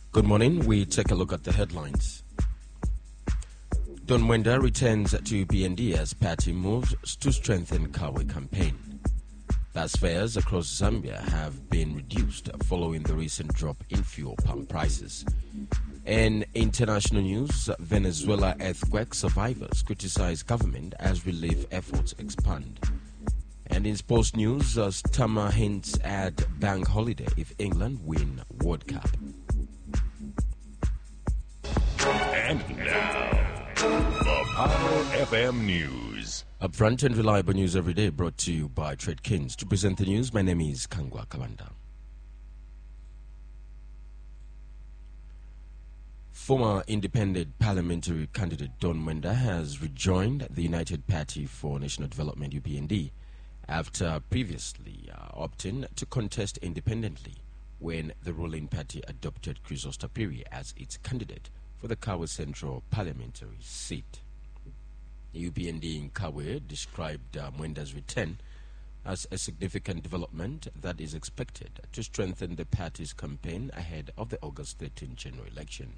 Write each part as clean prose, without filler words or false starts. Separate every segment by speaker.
Speaker 1: Good morning. We take a look at the headlines. Don Mwenda returns to UPND as party moves to strengthen Kawe campaign. Bus fares across Zambia have been reduced following the recent drop in fuel pump prices. In international news, Venezuela earthquake survivors criticize government as relief efforts expand. And in sports news, Starmer hints at bank holiday if England win World Cup.
Speaker 2: And now, the Power FM News.
Speaker 1: Upfront and reliable news every day, brought to you by Trade Kings. To present the news, my name is Kangwa Kalanda. Former independent parliamentary candidate Don Mwenda has rejoined the United Party for National Development UPND after previously opting to contest independently when the ruling party adopted Christos Tapiri as its candidate for the Kawe Central parliamentary seat. The UPND in Kawe described Mwenda's return as a significant development that is expected to strengthen the party's campaign ahead of the August 13 general election.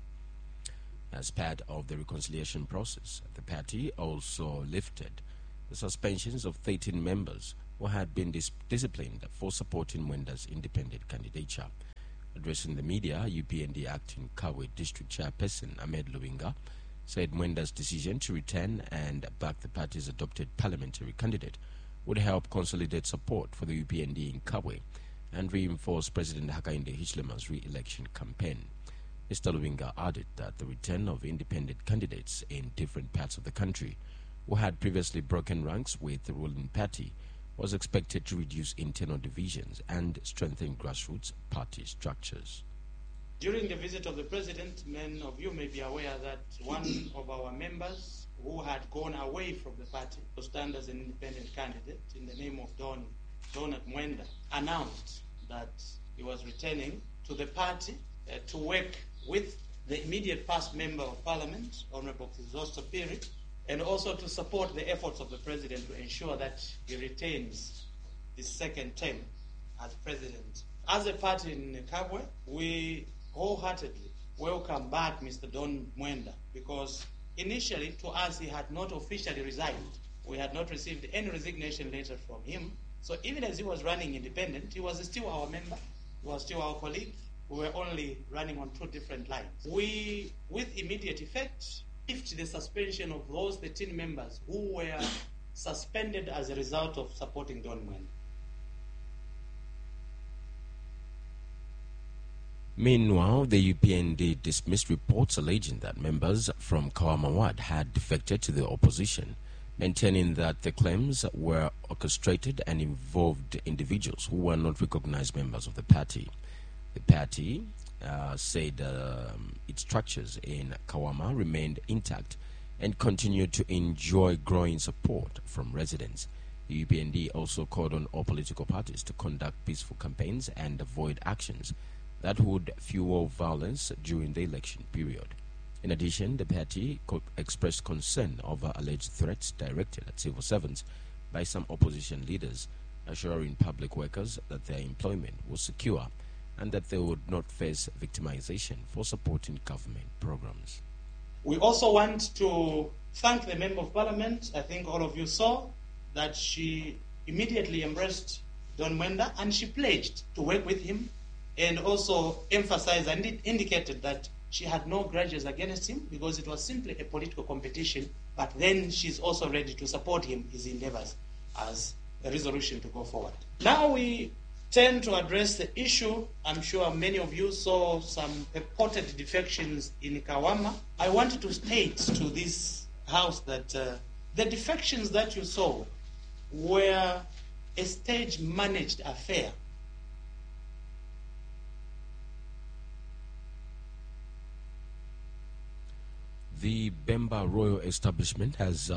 Speaker 1: As part of the reconciliation process, the party also lifted the suspensions of 13 members who had been disciplined for supporting Mwenda's independent candidature. Addressing the media, UPND acting Kawe district chairperson Ahmed Luwinga said Mwenda's decision to return and back the party's adopted parliamentary candidate would help consolidate support for the UPND in Kawe and reinforce President Hakainde Hichilema's re-election campaign. Mr. Luwinga added that the return of independent candidates in different parts of the country who had previously broken ranks with the ruling party was expected to reduce internal divisions and strengthen grassroots party structures.
Speaker 3: During the visit of the President, many of you may be aware that one of our members who had gone away from the party to stand as an independent candidate in the name of Donald Mwenda announced that he was returning to the party to work with the immediate past Member of Parliament, Honorable Christos Tapiri, and also to support the efforts of the President to ensure that he retains his second term as President. As a party in Kabwe, we wholeheartedly welcome back Mr. Don Mwenda because initially to us he had not officially resigned. We had not received any resignation letter from him. So even as he was running independent, he was still our member, he was still our colleague. We were only running on two different lines. We, with immediate effect, lifted the suspension of those 13 members who were suspended as a result of supporting Don Mwenda.
Speaker 1: Meanwhile, the UPND dismissed reports alleging that members from Kawama Ward had defected to the opposition, maintaining that the claims were orchestrated and involved individuals who were not recognized members of the party. The party said its structures in Kawama remained intact and continued to enjoy growing support from residents. The UPND also called on all political parties to conduct peaceful campaigns and avoid actions that would fuel violence during the election period. In addition, the party expressed concern over alleged threats directed at civil servants by some opposition leaders, assuring public workers that their employment was secure and that they would not face victimization for supporting government programs.
Speaker 3: We also want to thank the Member of Parliament. I think all of you saw that she immediately embraced Don Mwenda and she pledged to work with him and also emphasized and indicated that she had no grudges against him because it was simply a political competition, but then she's also ready to support him, his endeavors, as a resolution to go forward. Now we turn to address the issue. I'm sure many of you saw some purported defections in Kawama. I wanted to state to this House that the defections that you saw were a stage-managed affair.
Speaker 1: The Bemba Royal Establishment has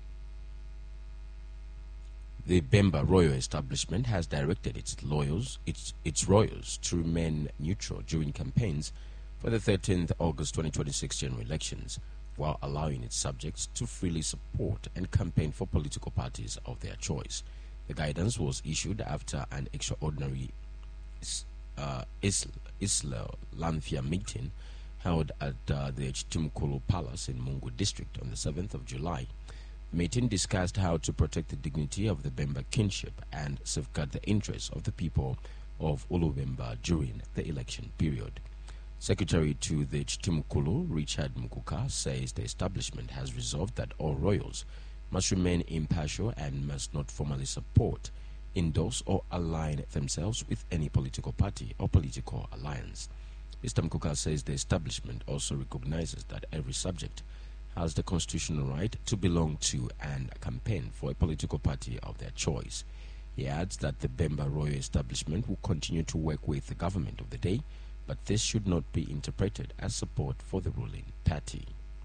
Speaker 1: directed its royals to remain neutral during campaigns for the 13th August 2026 general elections, while allowing its subjects to freely support and campaign for political parties of their choice. The guidance was issued after an extraordinary Isla Lanfia meeting held at the Chitimkulu Palace in Mungu district on the 7th of July. The meeting discussed how to protect the dignity of the Bemba kinship and safeguard the interests of the people of Ulubemba during the election period. Secretary to the Chitimkulu, Richard Mukuka, says the establishment has resolved that all royals must remain impartial and must not formally support, endorse or align themselves with any political party or political alliance. Mr. Mukuka says the establishment also recognizes that every subject has the constitutional right to belong to and campaign for a political party of their choice. He adds that the Bemba Royal Establishment will continue to work with the government of the day, but this should not be interpreted as support for the ruling party.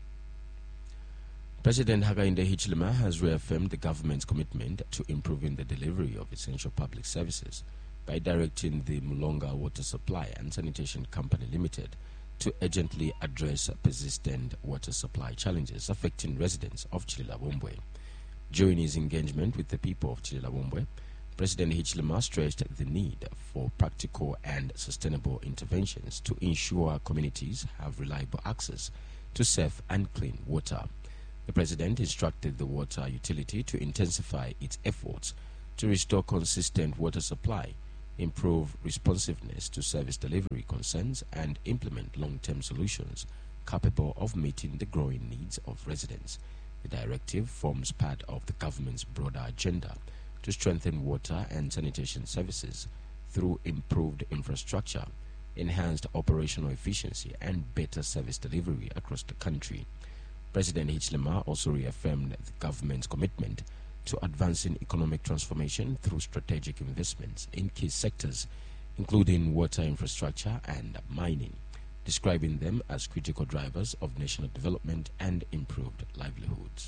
Speaker 1: President Hakainde Hichilema has reaffirmed the government's commitment to improving the delivery of essential public services by directing the Mulonga Water Supply and Sanitation Company Limited to urgently address persistent water supply challenges affecting residents of Chililabombwe. During his engagement with the people of Chililabombwe, President Hichilema stressed the need for practical and sustainable interventions to ensure communities have reliable access to safe and clean water. The President instructed the water utility to intensify its efforts to restore consistent water supply, improve responsiveness to service delivery concerns, and implement long-term solutions capable of meeting the growing needs of residents. The directive forms part of the government's broader agenda to strengthen water and sanitation services through improved infrastructure, enhanced operational efficiency, and better service delivery across the country. President Hichilema also reaffirmed the government's commitment to advancing economic transformation through strategic investments in key sectors, including water infrastructure and mining, describing them as critical drivers of national development and improved livelihoods.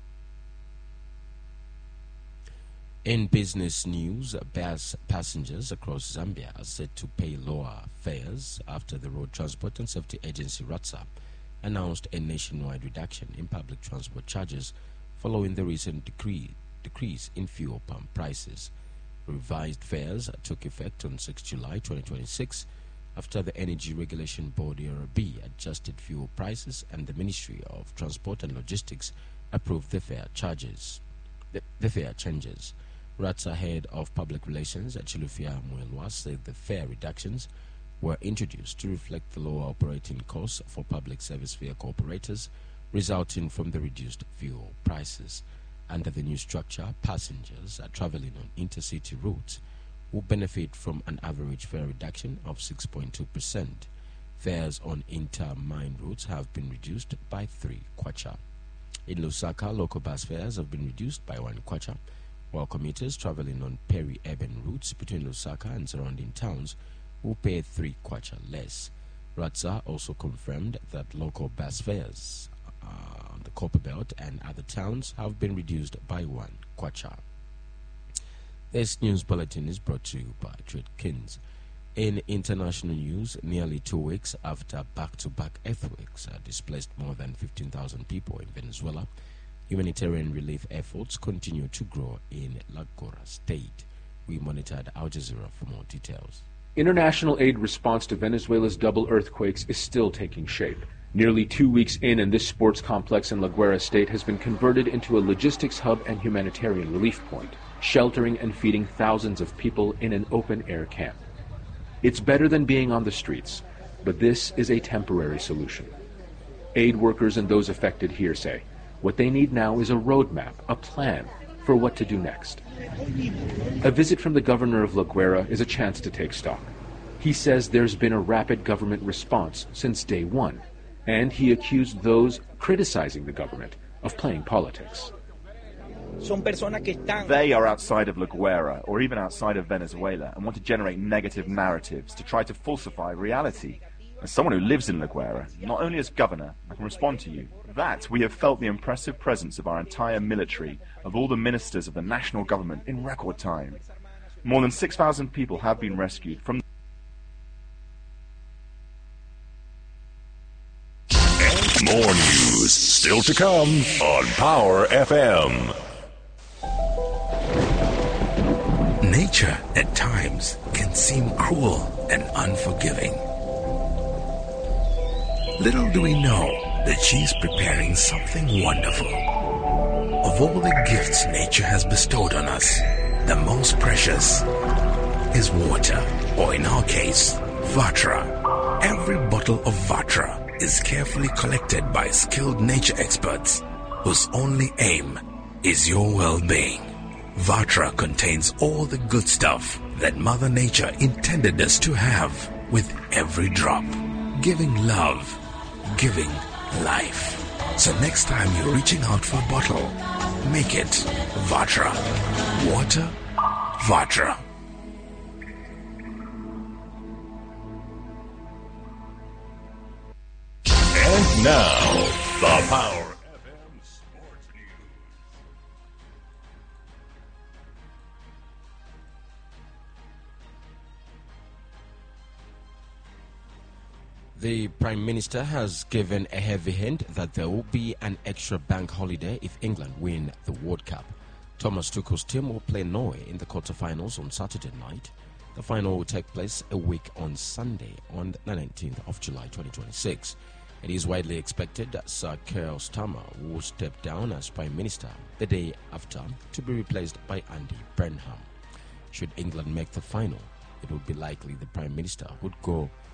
Speaker 1: In business news, bus passengers across Zambia are set to pay lower fares after the Road Transport and Safety Agency RATSA announced a nationwide reduction in public transport charges following the recent decrease in fuel pump prices. Revised fares took effect on 6 July 2026 after the Energy Regulation Board (ERB) adjusted fuel prices and the Ministry of Transport and Logistics approved the fare changes. RATSA head of public relations at Chilufia Muelwa said the fare reductions were introduced to reflect the lower operating costs for public service vehicle operators resulting from the reduced fuel prices. Under the new structure, passengers traveling on intercity routes will benefit from an average fare reduction of 6.2%. Fares on inter-mine routes have been reduced by 3 kwacha. In Lusaka, local bus fares have been reduced by 1 kwacha, while commuters traveling on peri-urban routes between Lusaka and surrounding towns will pay 3 kwacha less. RATSA also confirmed that local bus fares on the Copper Belt and other towns have been reduced by 1 kwacha. This news bulletin is brought to you by Trade Kins. In international news, nearly 2 weeks after back-to-back earthquakes displaced more than 15,000 people in Venezuela, humanitarian relief efforts continue to grow in La Guaira state. We monitored Al Jazeera for more details.
Speaker 4: International aid response to Venezuela's double earthquakes is still taking shape. Nearly 2 weeks in, and this sports complex in La Guaira state has been converted into a logistics hub and humanitarian relief point, sheltering and feeding thousands of people in an open-air camp. It's better than being on the streets, but this is a temporary solution. Aid workers and those affected here say what they need now is a roadmap, a plan for what to do next. A visit from the governor of La Guaira is a chance to take stock. He says there's been a rapid government response since day one, and he accused those criticizing the government of playing politics.
Speaker 5: They are outside of La Guaira, or even outside of Venezuela, and want to generate negative narratives to try to falsify reality. As someone who lives in La Guaira, not only as governor, I can respond to you. That we have felt the impressive presence of our entire military, of all the ministers of the national government in record time. More than 6,000 people have been rescued from.
Speaker 2: And more news still to come on Power FM.
Speaker 6: Nature, at times, can seem cruel and unforgiving. Little do we know that she's preparing something wonderful. Of all the gifts nature has bestowed on us, the most precious is water, or in our case, Vatra. Every bottle of Vatra is carefully collected by skilled nature experts whose only aim is your well-being. Vatra contains all the good stuff that Mother Nature intended us to have with every drop, giving love, giving life. So next time you're reaching out for a bottle, make it Vatra. Water, Vatra.
Speaker 2: And now, the Power FM Sports News.
Speaker 1: The Prime Minister has given a heavy hint that there will be an extra bank holiday if England win the World Cup. Thomas Tuchel's team will play Norway in the quarterfinals on Saturday night. The final will take place a week on Sunday, on the 19th of July 2026. It is widely expected that Sir Keir Starmer will step down as Prime Minister the day after to be replaced by Andy Burnham. Should England make the final, it would be likely the Prime Minister would go